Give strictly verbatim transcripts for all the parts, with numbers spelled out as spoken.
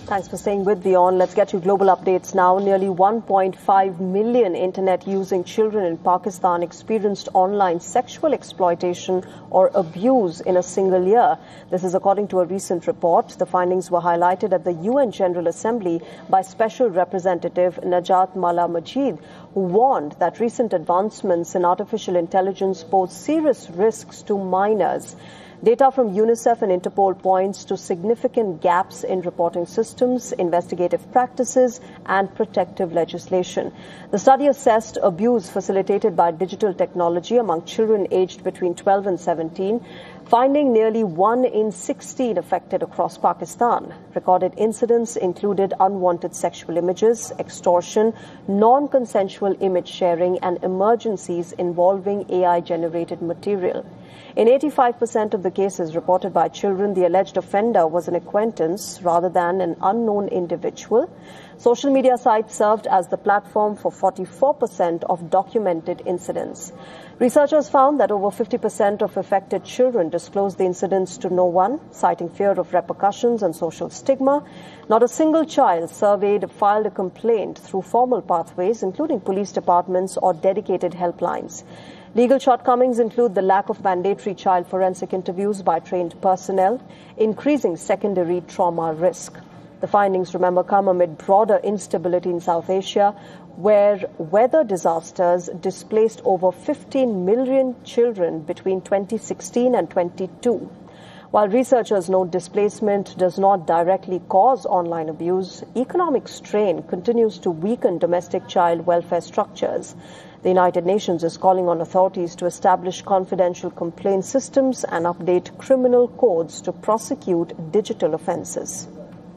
Thanks for staying with Beyond. Let's get you global updates now. Nearly one point five million internet-using children in Pakistan experienced online sexual exploitation or abuse in a single year. This is according to a recent report. The findings were highlighted at the U N General Assembly by Special Representative Najat Mala Majid, who warned that recent advancements in artificial intelligence pose serious risks to minors. Data from UNICEF and Interpol points to significant gaps in reporting systems, investigative practices, and protective legislation. The study assessed abuse facilitated by digital technology among children aged between twelve and seventeen, finding nearly one in sixteen affected across Pakistan. Recorded incidents included unwanted sexual images, extortion, non-consensual image sharing, and emergencies involving A I-generated material. In eighty-five percent of the cases reported by children, the alleged offender was an acquaintance rather than an unknown individual. Social media sites served as the platform for forty-four percent of documented incidents. Researchers found that over fifty percent of affected children disclosed the incidents to no one, citing fear of repercussions and social stigma. Not a single child surveyed filed a complaint through formal pathways, including police departments or dedicated helplines. Legal shortcomings include the lack of mandatory child forensic interviews by trained personnel, increasing secondary trauma risk. The findings, remember, come amid broader instability in South Asia, where weather disasters displaced over fifteen million children between twenty sixteen and twenty-two. While researchers note displacement does not directly cause online abuse, economic strain continues to weaken domestic child welfare structures. The United Nations is calling on authorities to establish confidential complaint systems and update criminal codes to prosecute digital offences.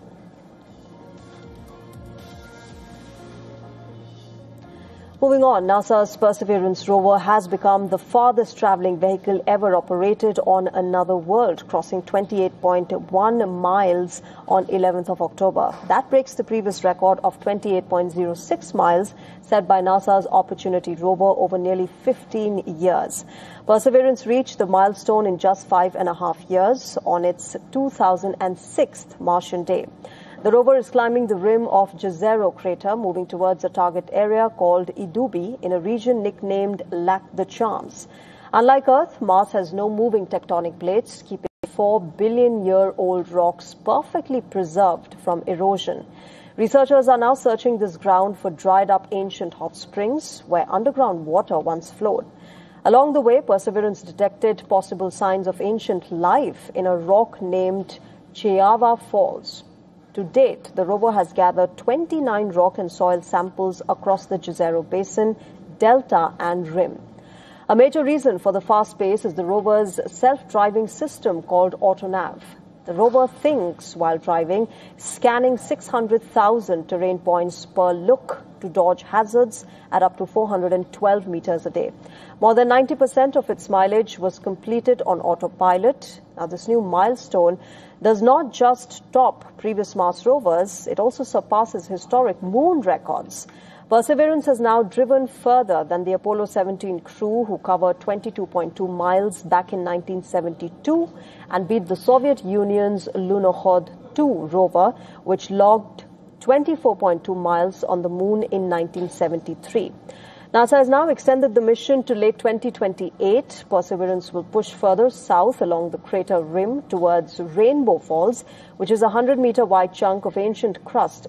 Moving on, NASA's Perseverance rover has become the farthest traveling vehicle ever operated on another world, crossing twenty-eight point one miles on eleventh of October. That breaks the previous record of twenty-eight point zero six miles set by NASA's Opportunity rover over nearly fifteen years. Perseverance reached the milestone in just five and a half years on its two thousand sixth Martian day. The rover is climbing the rim of Jezero crater, moving towards a target area called Idubi in a region nicknamed Lac de Charms. Unlike Earth, Mars has no moving tectonic plates, keeping four billion year old rocks perfectly preserved from erosion. Researchers are now searching this ground for dried up ancient hot springs where underground water once flowed. Along the way, Perseverance detected possible signs of ancient life in a rock named Cheyava Falls. To date, the rover has gathered twenty-nine rock and soil samples across the Jezero Basin, delta and rim. A major reason for the fast pace is the rover's self-driving system called AutoNav. The rover thinks while driving, scanning six hundred thousand terrain points per look to dodge hazards at up to four hundred twelve meters a day. More than ninety percent of its mileage was completed on autopilot. Now, this new milestone does not just top previous Mars rovers, it also surpasses historic moon records. Perseverance has now driven further than the Apollo seventeen crew, who covered twenty-two point two miles back in nineteen seventy-two and beat the Soviet Union's Lunokhod two rover, which logged twenty-four point two miles on the moon in nineteen seventy-three. NASA has now extended the mission to late twenty twenty-eight. Perseverance will push further south along the crater rim towards Rainbow Falls, which is a one hundred meter wide chunk of ancient crust